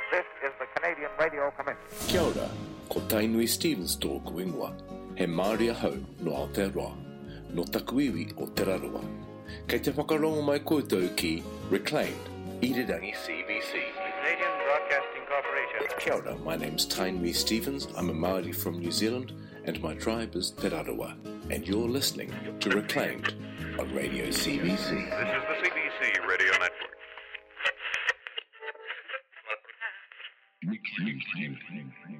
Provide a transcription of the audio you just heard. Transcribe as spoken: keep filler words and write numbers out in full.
This is the Canadian Radio Commission. Kia ora, ko Tainui Stevens tōku ingoa. He Māori ahau no Aotearoa, no takuiwi o Teraroa. Kei te whakarongo mai koutou ki Reclaimed, Irirangi C B C. Canadian Broadcasting Corporation. Kia ora, my name's Tainui Stevens. I'm a Māori from New Zealand, and my tribe is Te Raroa. And you're listening to Reclaimed on Radio C B C. This is the C B C Radio Network.